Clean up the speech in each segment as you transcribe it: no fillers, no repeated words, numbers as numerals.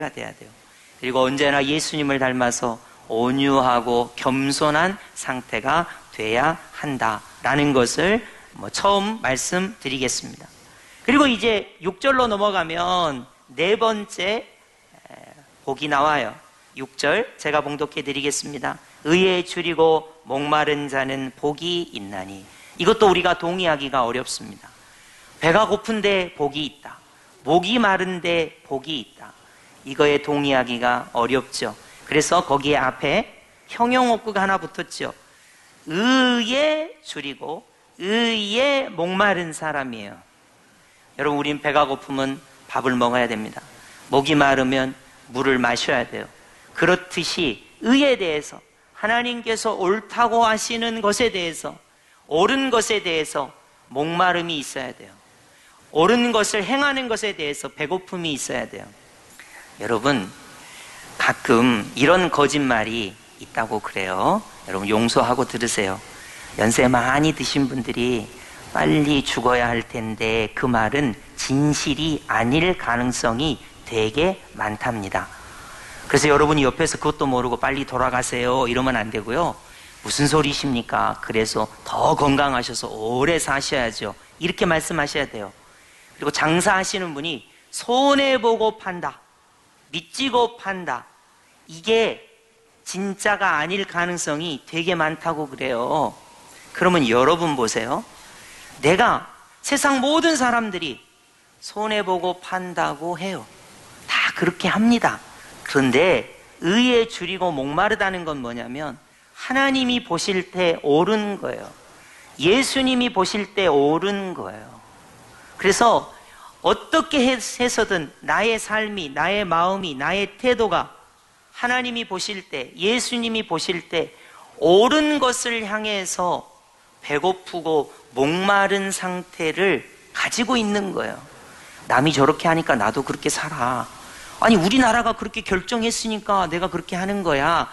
돼야 돼요. 그리고 언제나 예수님을 닮아서 온유하고 겸손한 상태가 돼야 한다라는 것을 처음 말씀드리겠습니다. 그리고 이제 6절로 넘어가면 네 번째 복이 나와요. 6절 제가 봉독해 드리겠습니다. 의에 줄이고 목마른 자는 복이 있나니. 이것도 우리가 동의하기가 어렵습니다. 배가 고픈데 복이 있다. 목이 마른데 복이 있다. 이거에 동의하기가 어렵죠. 그래서 거기에 앞에 형용어구가 하나 붙었죠. 의에 줄이고 의에 목마른 사람이에요. 여러분, 우린 배가 고프면 밥을 먹어야 됩니다. 목이 마르면 물을 마셔야 돼요. 그렇듯이 의에 대해서, 하나님께서 옳다고 하시는 것에 대해서, 옳은 것에 대해서 목마름이 있어야 돼요. 옳은 것을 행하는 것에 대해서 배고픔이 있어야 돼요. 여러분, 가끔 이런 거짓말이 있다고 그래요. 여러분, 용서하고 들으세요. 연세 많이 드신 분들이 빨리 죽어야 할 텐데 그 말은 진실이 아닐 가능성이 되게 많답니다. 그래서 여러분이 옆에서 그것도 모르고 빨리 돌아가세요 이러면 안 되고요. 무슨 소리십니까? 그래서 더 건강하셔서 오래 사셔야죠. 이렇게 말씀하셔야 돼요. 그리고 장사하시는 분이 손해보고 판다, 미치고 판다, 이게 진짜가 아닐 가능성이 되게 많다고 그래요. 그러면 여러분 보세요. 내가 세상 모든 사람들이 손해보고 판다고 해요. 다 그렇게 합니다. 그런데 의에 줄이고 목마르다는 건 뭐냐면 하나님이 보실 때 옳은 거예요. 예수님이 보실 때 옳은 거예요. 그래서 어떻게 해서든 나의 삶이, 나의 마음이, 나의 태도가 하나님이 보실 때, 예수님이 보실 때 옳은 것을 향해서 배고프고 목마른 상태를 가지고 있는 거예요. 남이 저렇게 하니까 나도 그렇게 살아. 아니, 우리나라가 그렇게 결정했으니까 내가 그렇게 하는 거야가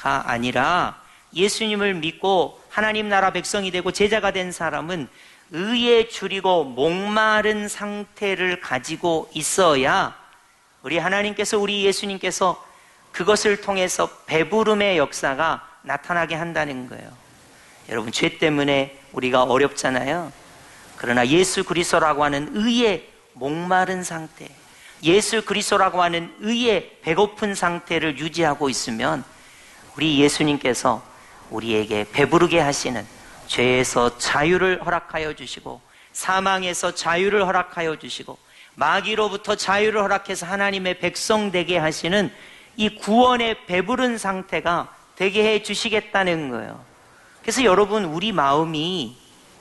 아니라 예수님을 믿고 하나님 나라 백성이 되고 제자가 된 사람은 의에 줄이고 목마른 상태를 가지고 있어야 우리 하나님께서, 우리 예수님께서 그것을 통해서 배부름의 역사가 나타나게 한다는 거예요. 여러분, 죄 때문에 우리가 어렵잖아요. 그러나 예수 그리스도라고 하는 의에 목마른 상태, 예수 그리스도라고 하는 의에 배고픈 상태를 유지하고 있으면 우리 예수님께서 우리에게 배부르게 하시는, 죄에서 자유를 허락하여 주시고 사망에서 자유를 허락하여 주시고 마귀로부터 자유를 허락해서 하나님의 백성 되게 하시는 이 구원의 배부른 상태가 되게 해 주시겠다는 거예요. 그래서 여러분, 우리 마음이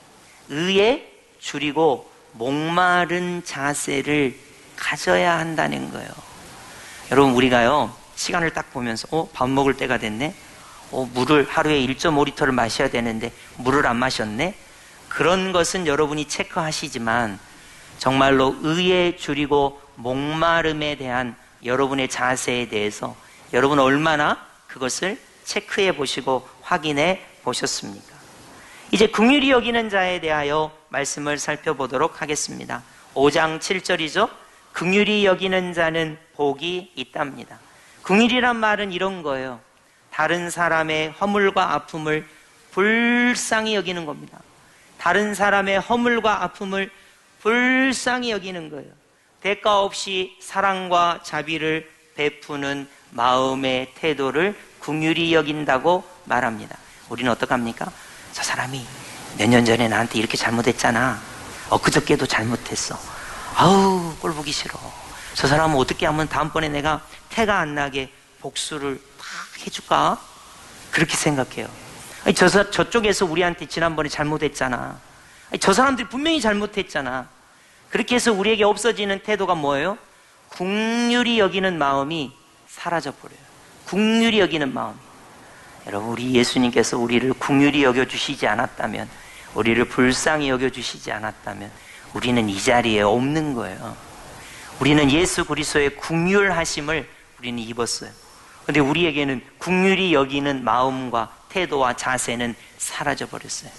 의에 줄이고 목마른 자세를 가져야 한다는 거예요. 여러분, 우리가요, 시간을 딱 보면서 밥 먹을 때가 됐네, 물을 하루에 1.5리터를 마셔야 되는데 물을 안 마셨네. 그런 것은 여러분이 체크하시지만 정말로 의에 줄이고 목마름에 대한 여러분의 자세에 대해서 여러분 얼마나 그것을 체크해 보시고 확인해 보셨습니까? 이제 긍휼히 여기는 자에 대하여 말씀을 살펴보도록 하겠습니다. 5장 7절이죠. 긍휼히 여기는 자는 복이 있답니다. 긍휼이란 말은 이런 거예요. 다른 사람의 허물과 아픔을 불쌍히 여기는 겁니다. 다른 사람의 허물과 아픔을 불쌍히 여기는 거예요. 대가 없이 사랑과 자비를 베푸는 마음의 태도를 긍휼히 여긴다고 말합니다. 우리는 어떡합니까? 저 사람이 몇 년 전에 나한테 이렇게 잘못했잖아. 엊그저께도 잘못했어. 아우, 꼴 보기 싫어. 저 사람은 어떻게 하면 다음번에 내가 태가 안 나게 복수를 막 해줄까? 그렇게 생각해요. 아니, 저쪽에서 우리한테 지난번에 잘못했잖아. 아니, 저 사람들이 분명히 잘못했잖아. 그렇게 해서 우리에게 없어지는 태도가 뭐예요? 긍휼히 여기는 마음이 사라져버려요. 긍휼히 여기는 마음이. 여러분, 우리 예수님께서 우리를 긍휼히 여겨주시지 않았다면, 우리를 불쌍히 여겨주시지 않았다면 우리는 이 자리에 없는 거예요. 우리는 예수 그리스도의 긍휼하심을 우리는 입었어요. 그런데 우리에게는 긍휼히 여기는 마음과 태도와 자세는 사라져버렸어요.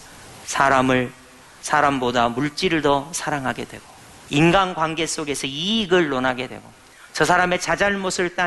사람보다 물질을 더 사랑하게 되고 인간관계 속에서 이익을 논하게 되고 저 사람의 자잘못을